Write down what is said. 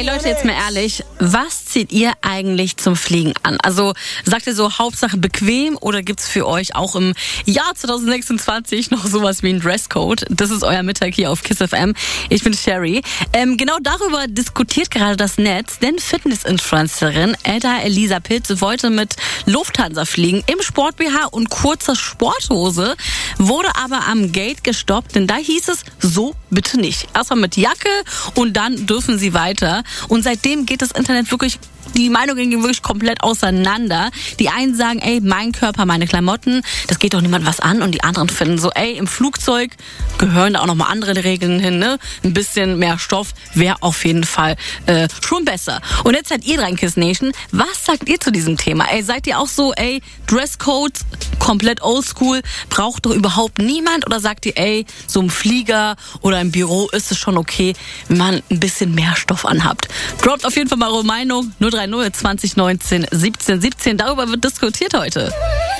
Ey Leute, jetzt mal ehrlich, was zieht ihr eigentlich zum Fliegen an? Also sagt ihr so Hauptsache bequem oder gibt's für euch auch im Jahr 2026 noch sowas wie ein Dresscode? Das ist euer Mittag hier auf KISS FM. Ich bin Sherry. Genau darüber diskutiert gerade das Netz, denn Fitness-Influencerin Edda Elisa Pilz wollte mit Lufthansa fliegen im Sport-BH und kurzer Sporthose, wurde aber am Gate gestoppt, denn da hieß es, so bitte nicht. Erstmal mit Jacke und dann dürfen sie weiter. Und seitdem geht das Internet wirklich, die Meinungen gehen wirklich komplett auseinander. Die einen sagen, ey, mein Körper, meine Klamotten, das geht doch niemand was an. Und die anderen finden so, ey, im Flugzeug gehören da auch nochmal andere Regeln hin, ne? Ein bisschen mehr Stoff wäre auf jeden Fall schon besser. Und jetzt seid ihr dran, KISS Nation. Was sagt ihr zu diesem Thema? Ey, seid ihr auch so, ey, Dresscode, komplett oldschool, braucht doch überhaupt niemand? Oder sagt ihr, ey, so im Flieger oder im Büro ist es schon okay, wenn man ein bisschen mehr Stoff anhabt? Droppt auf jeden Fall mal eure Meinung. 030 2019 17 17. Darüber wird diskutiert heute.